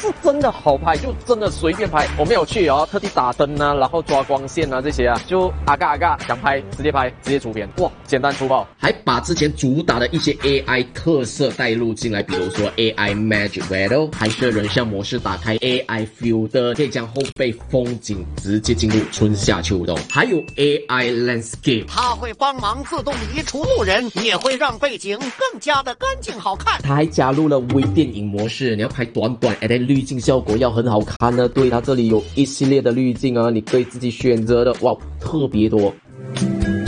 是真的好拍，就真的随便拍。我没有去哦，特地打灯啊，然后抓光线啊这些啊，就阿嘎想拍直接拍，直接出片，哇，简单粗暴。还把之前主打的一些 AI 特色带入进来，比如说 AI Magic Window， 拍摄人像模式打开 AI Filter， 可以将后背风景直接进入春夏秋冬。还有 AI Landscape， 它会帮忙自动移除路人，也会让背景更加的干净好看。 它还加入了微电影模式，你要拍短滤镜效果要很好看呢。对，它这里有一系列的滤镜啊，你可以自己选择的，哇，特别多。